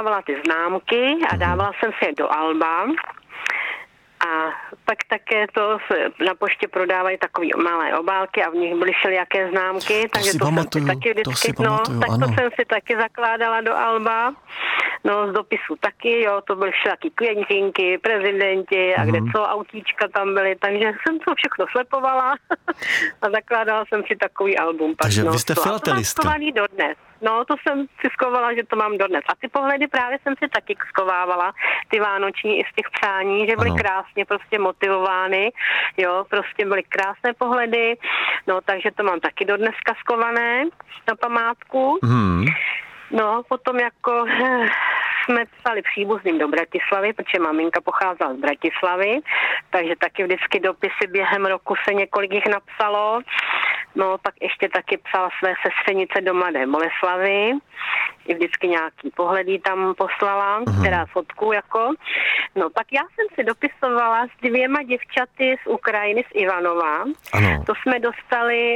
sepisovala ty známky a dávala jsem si je do alba. A pak také to na poště prodávají takové malé obálky a v nich byly všelijaké známky, takže to jsem si taky vždycky, to jsem si taky zakládala do alba. No z dopisu taky, jo, to byly všelijaký květinky, prezidenti a kde co, autíčka tam byly, takže jsem to všechno slepovala a zakládala jsem si takový album. Takže vy jste filatelistka. To mám dodnes. No, to jsem si skovala, že to mám dodnes. A ty pohledy právě jsem si taky skovávala, ty vánoční i z těch přání, že byly krásně prostě motivovány, jo, prostě byly krásné pohledy, no, takže to mám taky dodneska skované na památku. No, potom jako jsme psali příbuzným do Bratislavy, protože maminka pocházela z Bratislavy, takže taky vždycky dopisy během roku se několik jich napsalo. No, pak ještě taky psala své sestřenice do Mladé Boleslavy. I vždycky nějaký pohledy tam poslala, teda fotku jako. No, pak já jsem si dopisovala s 2 děvčaty z Ukrajiny, z Ivanova. Ano. To jsme dostali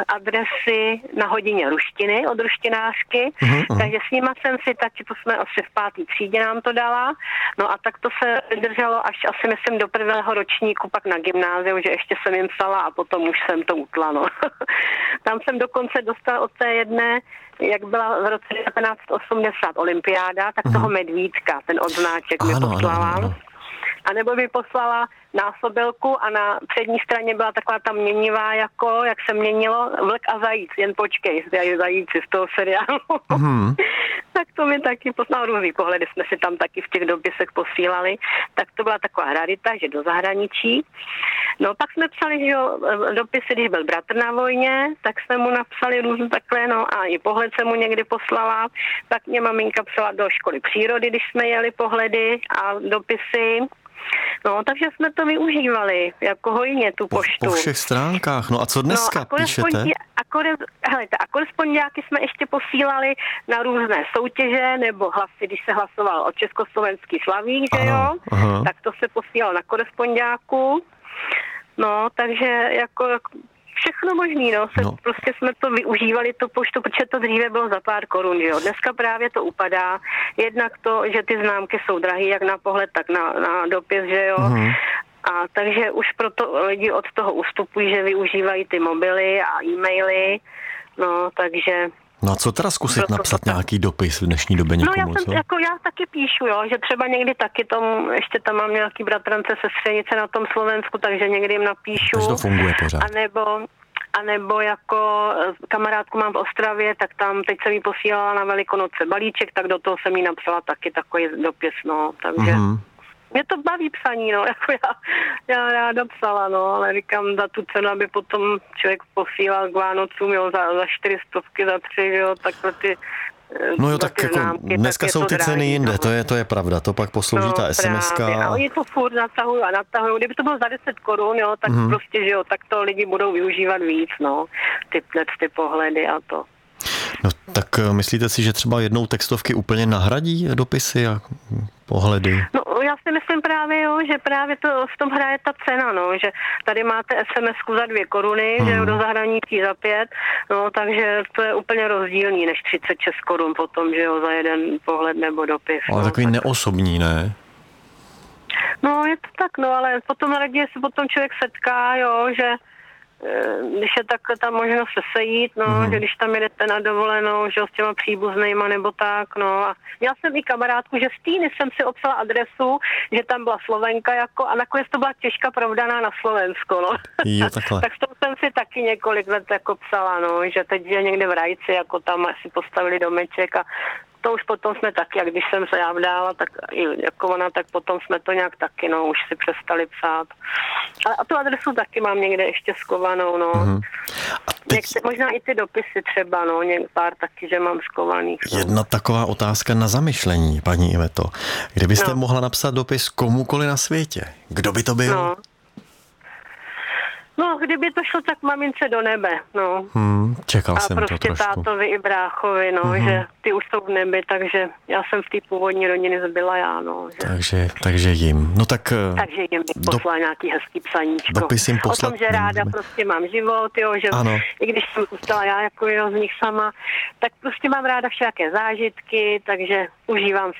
adresy na hodině ruštiny od ruštinářky, takže s nima jsem si taky, to jsme asi v 5. třídě nám to dala. No a tak to se drželo až asi myslím do 1. ročníku, pak na gymnáziu, že ještě jsem jim psala a potom už jsem to utla, no. Tam jsem dokonce dostala od té jedné, jak byla v roce 1980 olympiáda, tak toho medvídka, ten odznáček mi poslala. Ano. A nebo mi poslala násobilku a na přední straně byla taková ta měnivá, jako, jak se měnilo, vlk a zajíc, jen počkej, zajíci z toho seriálu. Tak to mi taky poslal různý pohledy, jsme si tam taky v těch dopisech posílali. Tak to byla taková rarita, že do zahraničí. No pak jsme psali, že jo, dopisy, když byl bratr na vojně, tak jsme mu napsali různě takhle, no a i pohled jsem mu někdy poslala. Tak mě maminka psala do školy přírody, když jsme jeli pohledy a dopisy. No, takže jsme to využívali jako hojně, tu poštu. Po všech stránkách. No a co dneska píšete? A korespondiáky jsme ještě posílali na různé soutěže, nebo hlasy, když se hlasoval o československý slavík, že jo? Tak to se posílalo na korespondiáku. No, takže jako všechno možný, prostě jsme to využívali, tu poštu, protože to dříve bylo za pár korun, jo. Dneska právě to upadá, jednak to, že ty známky jsou drahý, jak na pohled, tak na dopis, že jo. A takže už proto lidi od toho ustupují, že využívají ty mobily a e-maily, no, takže... No a co teda zkusit napsat nějaký dopis v dnešní době někomu, já taky píšu, jo, že třeba někdy taky ještě tam mám nějaký bratrance, sestřenice na tom Slovensku, takže někdy jim napíšu. Takže to funguje pořád. A nebo jako kamarádku mám v Ostravě, tak tam teď jsem jí posílala na Velikonoce balíček, tak do toho jsem jí napsala taky takový dopis, no, takže... Mě to baví psaní, no, jako já ráda psala, no, ale říkám za tu cenu, aby potom člověk posílal k Vánocům, jo, za 400, za 3, jo, takhle ty... No jo, tak jako známky, dneska jsou ty ceny jinde, to je pravda, to pak poslouží ta SMS-ka. A oni to furt natahují, kdyby to bylo za 10 korun, jo, tak prostě, že jo, tak to lidi budou využívat víc, no, ty pohledy a to. No tak myslíte si, že třeba jednou textovky úplně nahradí dopisy a pohledy? No já si myslím právě, jo, že právě to v tom hraje ta cena, no, že tady máte SMS-ku za 2 koruny, že jo, do zahraničí za 5, no, takže to je úplně rozdílný než 36 korun potom, že jo, za jeden pohled nebo dopis. Ale takový neosobní, ne? No je to tak, no, ale potom raději se potom člověk setká, jo, že když je takhle ta možnost se sejít, no, že když tam jedete na dovolenou, že s těma příbuznejma nebo tak, no. A měla jsem i kamarádku, že z Týny jsem si obsala adresu, že tam byla Slovenka jako a nakonec to byla Češka provdaná na Slovensko, no. Jo, takhle. Tak to jsem si taky několik let jako psala, no, že teď je někde v Rajci, jako tam si postavili domeček a to už potom jsme taky, jak když jsem se já vdála, tak i jako ona, tak potom jsme to nějak taky, no, už si přestali psát. A tu adresu taky mám někde ještě skovanou, no. A teď... možná i ty dopisy třeba, no, pár taky, že mám skovaných. No. Jedna taková otázka na zamyšlení, paní Iveto. Kdybyste mohla napsat dopis komukoli na světě, kdo by to byl? No, kdyby to šlo, tak mamince do nebe, no. Čekal jsem prostě to trošku. A prostě tátovi i bráchovi, no, že ty už jsou v nebi, takže já jsem v té původní rodině zbyla já, no. Že... Takže jim. No tak... Takže jim bych poslala nějaký hezký psaníčko. Dopis jim poslat. O tom, že ráda prostě mám život, jo, že i když jsem zůstala já jako z nich sama, tak prostě mám ráda všelijaké zážitky, takže užívám si